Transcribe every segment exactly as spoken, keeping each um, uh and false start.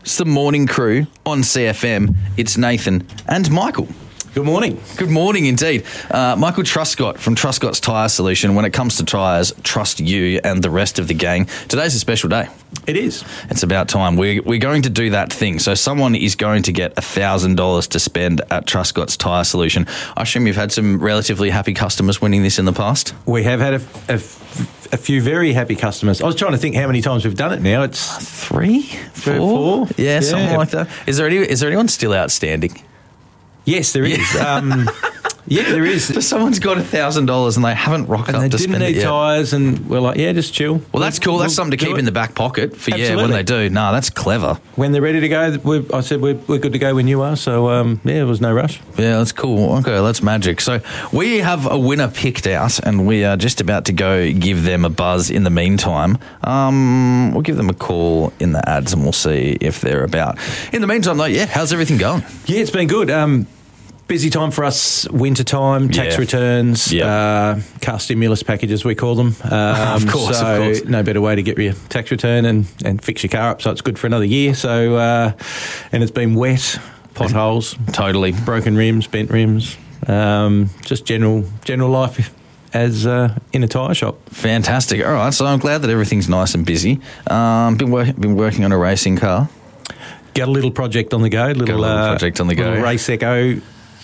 It's the morning crew on C F M. It's Nathan and Michael. Good morning. Good morning indeed. Uh, Michael Truscott from Truscott's Tyre Solution. When it comes to tyres, trust you and the rest of the gang. Today's a special day. It is. It's about time. We're, we're going to do that thing. So someone is going to get one thousand dollars to spend at Truscott's Tyre Solution. I assume you've had some relatively happy customers winning this in the past? We have had a, a, a few very happy customers. I was trying to think how many times we've done it now. It's Three? Three Four? or four? Yeah, Yeah. something like that. Is there any, is there anyone still outstanding? Yes, there is. Um, yeah, there is. So someone's got one thousand dollars and they haven't rocked And up they to didn't spend it need yet. tyres, and we're like, yeah, just chill. Well, that's cool. That's We'll something to do keep it. in the back pocket for, yeah, when Absolutely. they do. No, that's clever. When they're ready to go, we're, I said we're, we're good to go when you are. So, um, yeah, there was no rush. Yeah, that's cool. Okay, that's magic. So we have a winner picked out and we are just about to go give them a buzz in the meantime. Um, we'll give them a call in the ads and we'll see if they're about. In the meantime, though, yeah, how's everything going? Yeah, it's been good. Um, busy time for us, winter time, tax Yeah. returns, Yeah. uh, car stimulus packages, we call them. Um, Of course, so of course. no better way to get your tax return and, and fix your car up so it's good for another year. So, uh, and it's been wet, potholes, Totally. broken rims, bent rims, um, just general general life as uh, in a tyre shop. Fantastic. All right, so I'm glad that everything's nice and busy. Um, been, wor- been working on a racing car. Got a little project on the go, little, Got a little uh, project on the go. little Race Echo,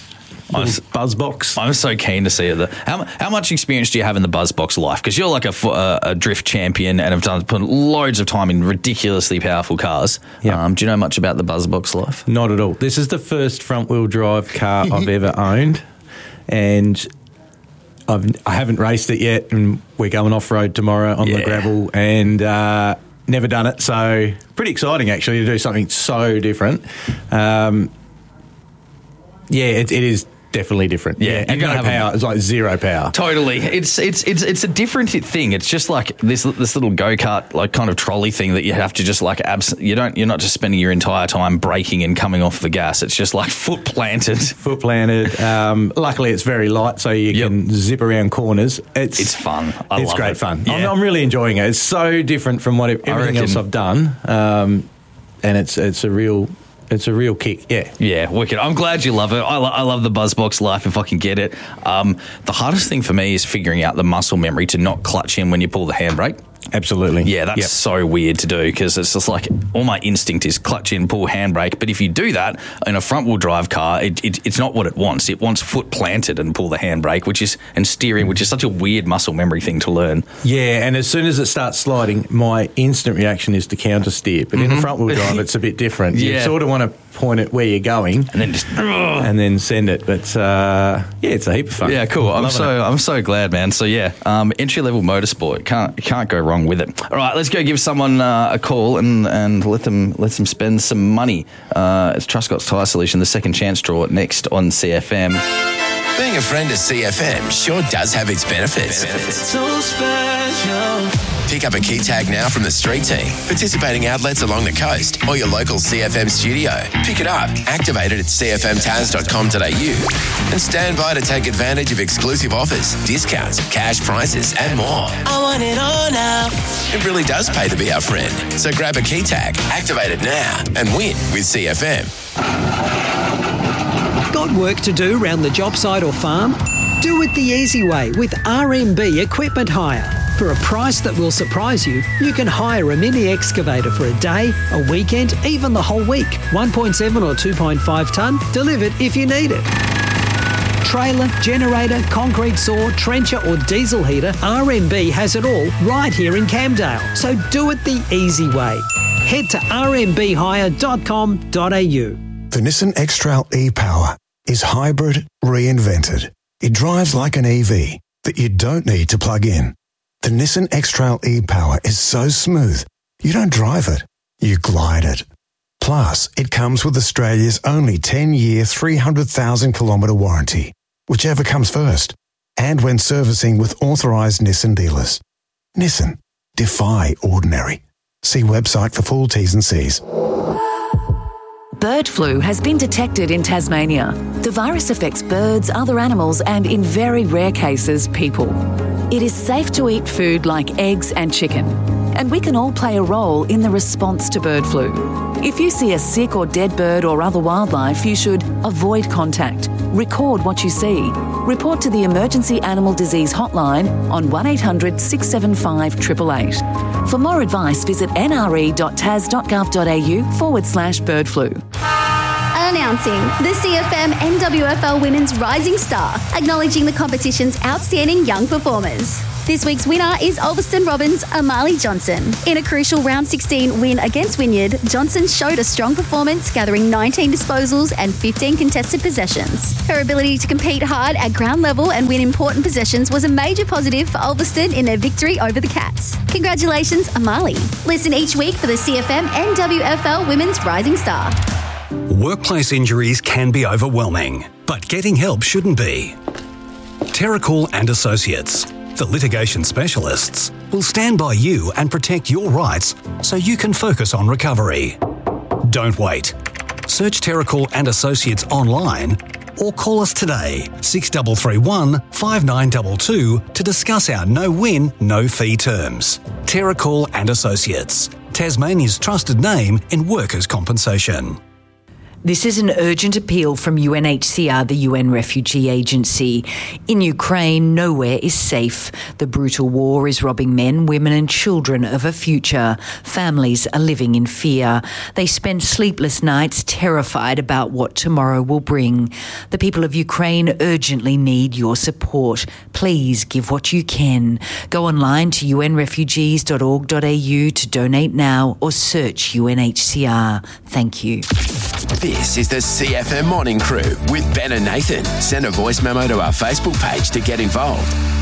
I was- little buzz box. I'm so keen to see it. How, how much experience do you have in the Buzzbox life? Because you're like a, fo- a, a drift champion and have done put loads of time in ridiculously powerful cars. Yeah. Um, do you know much about the Buzzbox life? Not at all. This is the first front-wheel drive car I've ever owned, and I've, I haven't raced it yet, and we're going off-road tomorrow on Yeah. the gravel, and uh, never done it, so pretty exciting, actually, to do something so different. Um, yeah, it, it is definitely different. Yeah, and you're no gonna have a- power. It's like zero power. Totally. It's it's it's it's a different thing. It's just like this this little go-kart like kind of trolley thing that you have to just like abs- you don't you're not just spending your entire time braking and coming off the gas. It's just like foot planted. Foot planted. Um, luckily, it's very light, so you Yep. can zip around corners. It's It's fun. I it's love great it. fun. Yeah. I'm, I'm really enjoying it. It's so different from what everything reckon- else I've done, um, and it's it's a real it's a real kick. Yeah. Yeah, wicked. I'm glad you love it. I, lo- I love the Buzzbox life if I can get it. Um, the hardest thing for me is figuring out the muscle memory to not clutch in when you pull the handbrake. Absolutely. Yeah, that's Yep. so weird to do because it's just like all my instinct is clutch in, pull handbrake. But if you do that in a front wheel drive car, it, it, it's not what it wants. It wants foot planted and pull the handbrake, which is and steering, which is such a weird muscle memory thing to learn. Yeah, and as soon as it starts sliding, my instant reaction is to counter steer. But in a front wheel drive, it's a bit different. You Yeah. sort of want to point it where you're going And then just and then send it. But uh, yeah, it's a heap of fun. yeah, cool. I'm Loving so it. I'm so glad, man. So yeah, um, entry level motorsport can't can't go wrong with it. All right, let's go give someone uh, a call and, and let them let them spend some money. Uh, it's Truscott's Tyre Solution, the second chance draw next on C F M. Being a friend of C F M sure does have its benefits. So special. Pick up a key tag now from the street team, participating outlets along the coast, or your local C F M studio. Pick it up, activate it at c f m taz dot com dot a u, and stand by to take advantage of exclusive offers, discounts, cash prizes, and more. I want it all now. It really does pay to be our friend. So grab a key tag, activate it now, and win with C F M. Got work to do round the job site or farm? Do it the easy way with R M B Equipment Hire. For a price that will surprise you, you can hire a mini excavator for a day, a weekend, even the whole week. one point seven or two point five tonne, delivered if you need it. Trailer, generator, concrete saw, trencher or diesel heater, R M B has it all right here in Camdale. So do it the easy way. Head to r m b hire dot com dot a u. The Nissan X-Trail e-Power is hybrid reinvented. It drives like an E V that you don't need to plug in. The Nissan X-Trail e-Power is so smooth, you don't drive it, you glide it. Plus, it comes with Australia's only ten-year, three hundred thousand kilometre warranty, whichever comes first, and when servicing with authorised Nissan dealers. Nissan, defy ordinary. See website for full T's and C's. Bird flu has been detected in Tasmania. The virus affects birds, other animals, and in very rare cases, people. It is safe to eat food like eggs and chicken. and we can all play a role in the response to bird flu. If you see a sick or dead bird or other wildlife, you should avoid contact, record what you see, report to the Emergency Animal Disease Hotline on one eight hundred six seven five eight eight eight. For more advice, visit nre.tas.gov.au forward slash bird flu. Announcing the C F M N W F L Women's Rising Star, acknowledging the competition's outstanding young performers. This week's winner is Ulverston Robins' Amali Johnson. In a crucial round sixteen win against Wynyard, Johnson showed a strong performance, gathering nineteen disposals and fifteen contested possessions. Her ability to compete hard at ground level and win important possessions was a major positive for Ulverston in their victory over the Cats. Congratulations, Amali. Listen each week for the C F M N W F L Women's Rising Star. Workplace injuries can be overwhelming, but getting help shouldn't be. Terracall and Associates, the litigation specialists, will stand by you and protect your rights so you can focus on recovery. Don't wait. Search Terracall and Associates online or call us today, six three three one, five nine two two, to discuss our no-win, no-fee terms. Terracall and Associates, Tasmania's trusted name in workers' compensation. This is an urgent appeal from U N H C R, the U N Refugee Agency. In Ukraine, nowhere is safe. The brutal war is robbing men, women and children of a future. Families are living in fear. They spend sleepless nights terrified about what tomorrow will bring. The people of Ukraine urgently need your support. Please give what you can. Go online to u n refugees dot org dot a u to donate now or search U N H C R. Thank you. This is the C F M Morning Crew with Ben and Nathan. Send a voice memo to our Facebook page to get involved.